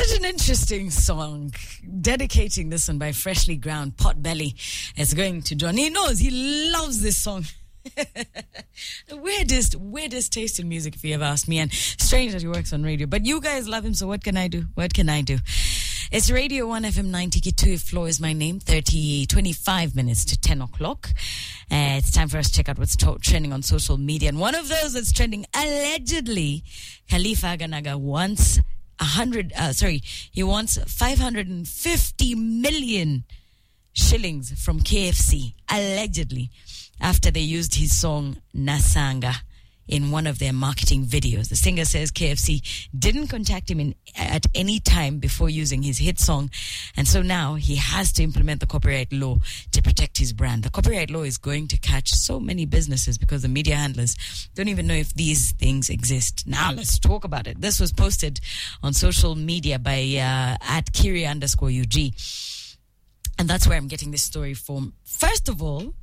Such an interesting song. Dedicating this one by Freshly Ground Potbelly. It's going to John. He knows, he loves this song. The weirdest taste in music, if you ever ask me. And strange that he works on radio. But you guys love him, so what can I do? What can I do? It's Radio 1 FM 92 Floor is my name. 25 minutes to 10 o'clock. It's time for us to check out what's trending on social media. And one of those that's trending, allegedly, Khalifa Aganaga wants he wants 550 million shillings from KFC, allegedly, after they used his song Nasanga in one of their marketing videos. The singer says KFC didn't contact him at any time before using his hit song, and so now he has to implement the copyright law to protect his brand. The copyright law is going to catch so many businesses because the media handlers don't even know if these things exist. Now let's talk about it. This was posted on social media by at Kiri_UG, and that's where I'm getting this story from. First of all,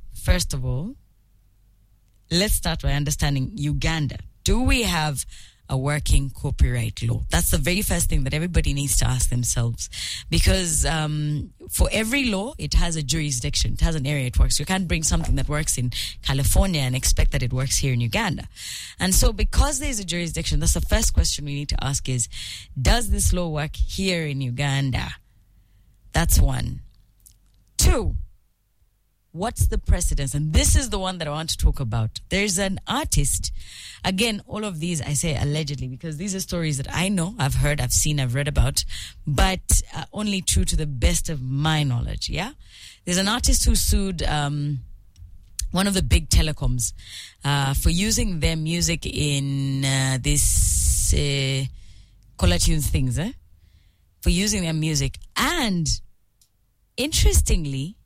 let's start by understanding Uganda. Do we have a working copyright law? That's the very first thing that everybody needs to ask themselves. Because for every law, it has a jurisdiction. It has an area it works. You can't bring something that works in California and expect that it works here in Uganda. And so because there's a jurisdiction, that's the first question we need to ask is, does this law work here in Uganda? That's one. Two, what's the precedence? And this is the one that I want to talk about. There's an artist. Again, all of these I say allegedly because these are stories that I know, I've heard, I've seen, I've read about, but only true to the best of my knowledge, yeah? There's an artist who sued one of the big telecoms for using their music in this Caller Tunes things, for using their music. And Interestingly,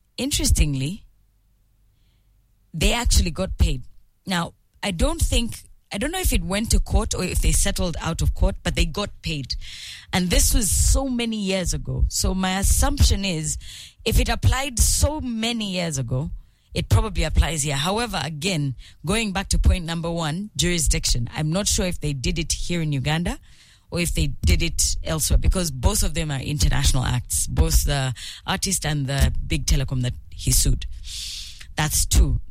they actually got paid. Now, I don't know if it went to court or if they settled out of court, but they got paid. And this was so many years ago. So my assumption is, if it applied so many years ago, it probably applies here. However, again, going back to point number one, jurisdiction. I'm not sure if they did it here in Uganda or if they did it elsewhere, because both of them are international acts, both the artist and the big telecom that he sued. That's two.